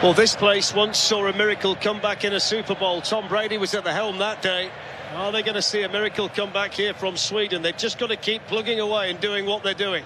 Well, this place once saw a miracle come back in a Super Bowl. Tom Brady was at the helm that day. Are they going to see a miracle come back here from Sweden? They've just got to keep plugging away and doing what they're doing.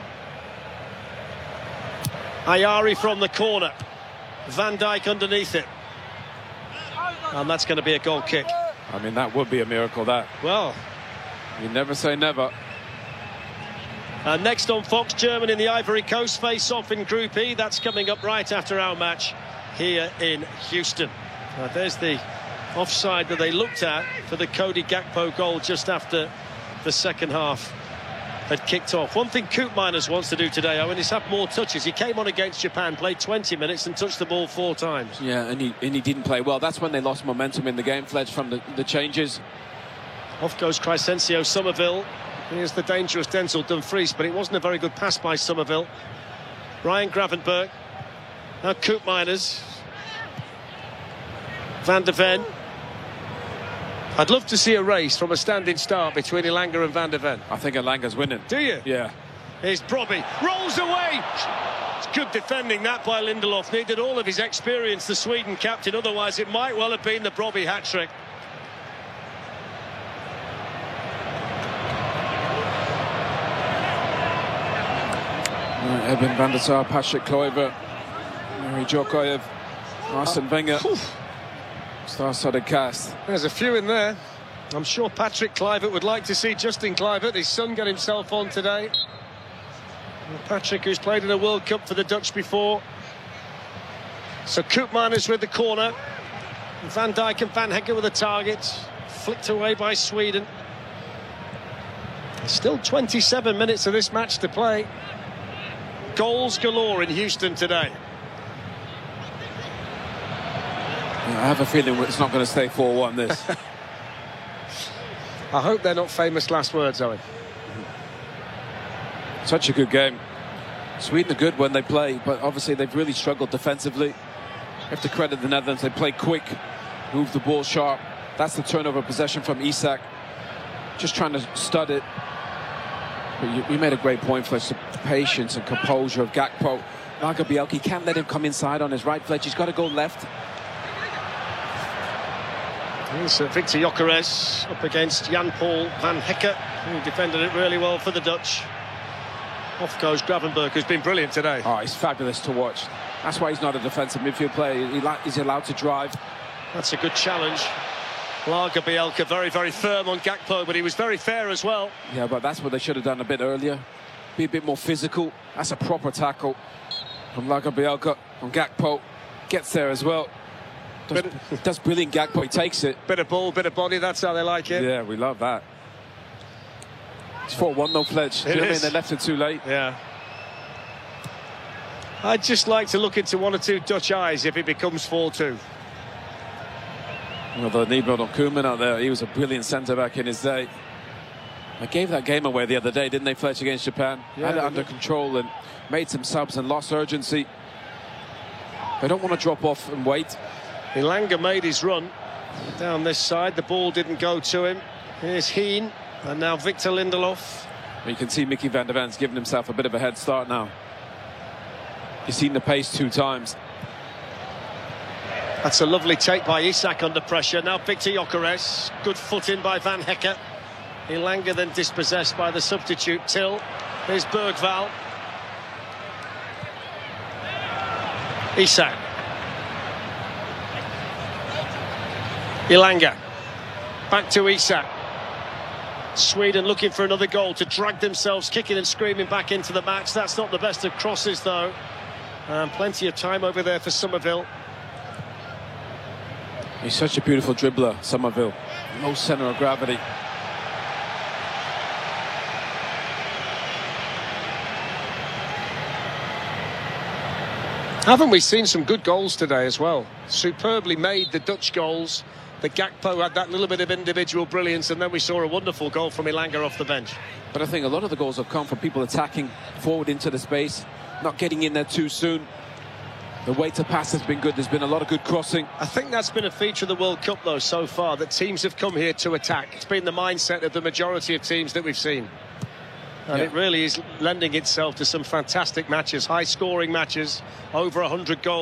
Ayari from the corner. Van Dijk underneath it. And that's going to be a goal kick. I mean, that would be a miracle, that. Well, you never say never. And next on Fox, Germany and the Ivory Coast face off in Group E. That's coming up right after our match here in Houston. There's the offside that they looked at for the Cody Gakpo goal just after the second half had kicked off. One thing Koopmeiners wants to do today, Owen, is have more touches. He came on against Japan, played 20 minutes and touched the ball 4 times. Yeah, and he didn't play well. That's when they lost momentum in the game, Fledge, from the changes. Off goes Crescencio Somerville. Here's the dangerous Denzel Dumfries, but it wasn't a very good pass by Somerville. Ryan Gravenberch. Now Koopmeiners. Van de Ven. I'd love to see a race from a standing start between Elanga and Van de Ven. I think Elanga's winning. Do you? Yeah. Here's Brobbey. Rolls away. It's good defending that by Lindelof. Needed all of his experience, the Sweden captain. Otherwise, it might well have been the Brobbey hat-trick. Edwin van der Sar, Patrick Kluivert, Yuri Djokovic, Arsene Wenger. Star-studded cast. There's a few in there. I'm sure Patrick Kluivert would like to see Justin Kluivert, his son, get himself on today. And Patrick, who's played in a World Cup for the Dutch before. So Koopmeiners with the corner. Van Dijk and Van Hekken with the target. Flicked away by Sweden. Still 27 minutes of this match to play. Goals galore in Houston today. I have a feeling it's not going to stay 4-1 this. I hope they're not famous last words, Owen. Such a good game. Sweden are good when they play, but obviously they've really struggled defensively. You have to credit the Netherlands. They play quick, move the ball sharp. That's the turnover possession from Isak. Just trying to stud it. But you made a great point, Fletch. The patience and composure of Gakpo. Lagerbielke can't let him come inside on his right, Fletch. He's got to go left. Here's Victor Gyökeres up against Jan-Paul Van Hekken, who defended it really well for the Dutch. Off goes Gravenberch, who's been brilliant today. Oh, he's fabulous to watch. That's why he's not a defensive midfield player. He's allowed to drive. That's a good challenge. Lagerbielke very, very firm on Gakpo, but he was very fair as well. Yeah, but that's what they should have done a bit earlier. Be a bit more physical. That's a proper tackle from Lagerbielke on Gakpo. Gets there as well. Does brilliant Gakpo. He takes it. Bit of ball, bit of body. That's how they like it. Yeah, we love that. It's 4-1 though, Fledge. Do you know what I mean? They left it too late. Yeah. I'd just like to look into 1 or 2 Dutch eyes if it becomes 4-2. Well, they need Ronald Koeman out there. He was a brilliant centre-back in his day. They gave that game away the other day, didn't they, Fletch, against Japan? Yeah, had it under control and made some subs and lost urgency. They don't want to drop off and wait. Elanga made his run down this side. The ball didn't go to him. Here's Heen and now Victor Lindelof. You can see Mickey van der Ven's giving himself a bit of a head start now. He's seen the pace 2 times. That's a lovely take by Isak under pressure. Now Victor Gyökeres. Good foot in by Van Hekken. Elanga then dispossessed by the substitute Till. Here's Bergval. Isak. Elanga. Back to Isak. Sweden looking for another goal to drag themselves kicking and screaming back into the match. That's not the best of crosses though. Plenty of time over there for Somerville. He's such a beautiful dribbler, Somerville. No centre of gravity. Haven't we seen some good goals today as well? Superbly made, the Dutch goals. The Gakpo had that little bit of individual brilliance, and then we saw a wonderful goal from Elanga off the bench. But I think a lot of the goals have come from people attacking forward into the space, not getting in there too soon. The way to pass has been good. There's been a lot of good crossing. I think that's been a feature of the World Cup, though, so far, that teams have come here to attack. It's been the mindset of the majority of teams that we've seen. And it really is lending itself to some fantastic matches, high-scoring matches, over 100 goals.